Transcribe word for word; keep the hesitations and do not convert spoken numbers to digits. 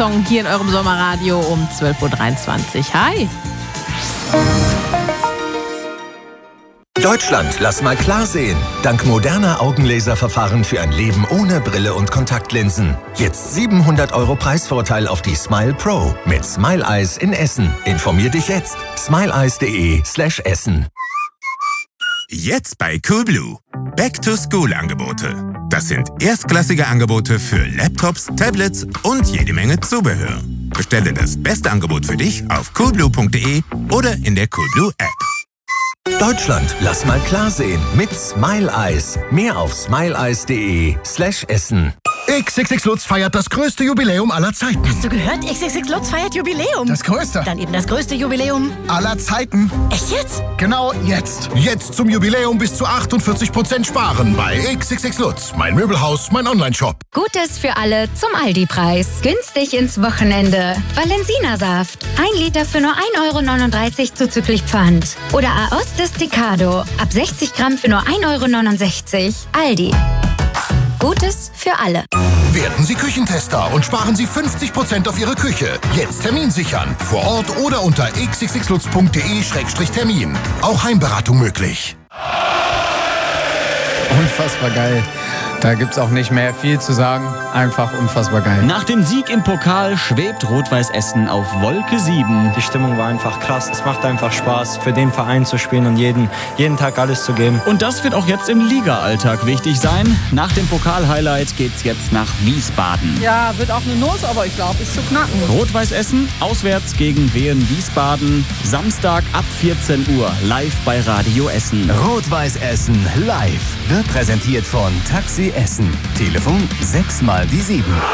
Song hier in eurem Sommerradio um zwölf Uhr dreiundzwanzig. Hi! Deutschland, lass mal klar sehen. Dank moderner Augenlaserverfahren für ein Leben ohne Brille und Kontaktlinsen. Jetzt siebenhundert Euro Preisvorteil auf die Smile Pro mit Smile Eyes in Essen. Informier dich jetzt. smileeyes.de slash Essen. Jetzt bei Coolblue. Back-to-School-Angebote. Das sind erstklassige Angebote für Laptops, Tablets und jede Menge Zubehör. Bestelle das beste Angebot für dich auf coolblue punkt de oder in der Coolblue App. Deutschland, lass mal klar sehen mit Smile Eyes. Mehr auf smileeyes.de slash Essen. X X X Lutz feiert das größte Jubiläum aller Zeiten. Hast du gehört? X X X Lutz feiert Jubiläum. Das größte. Dann eben das größte Jubiläum aller Zeiten. Echt jetzt? Genau jetzt. Jetzt zum Jubiläum bis zu achtundvierzig Prozent sparen bei X X X Lutz. Mein Möbelhaus, mein Onlineshop. Gutes für alle zum Aldi-Preis. Günstig ins Wochenende. Valensina-Saft. Ein Liter für nur ein Euro neununddreißig zuzüglich Pfand. Oder Aoste Desticado. Ab sechzig Gramm für nur ein Euro neunundsechzig. Aldi. Gutes für alle. Werden Sie Küchentester und sparen Sie fünfzig Prozent auf Ihre Küche. Jetzt Termin sichern. Vor Ort oder unter x x x lutz punkt de Schrägstrich Termin. Auch Heimberatung möglich. Unfassbar geil. Da gibt's auch nicht mehr viel zu sagen. Einfach unfassbar geil. Nach dem Sieg im Pokal schwebt Rot-Weiß Essen auf Wolke sieben. Die Stimmung war einfach krass. Es macht einfach Spaß, für den Verein zu spielen und jeden, jeden Tag alles zu geben. Und das wird auch jetzt im Liga-Alltag wichtig sein. Nach dem Pokal-Highlight geht's jetzt nach Wiesbaden. Ja, wird auch eine Nuss, aber ich glaube, ist zu knacken. Rot-Weiß Essen auswärts gegen Wehen Wiesbaden. Samstag ab vierzehn Uhr live bei Radio Essen. Rot-Weiß Essen live wird präsentiert von Taxi Essen. Telefon sechs mal die sieben.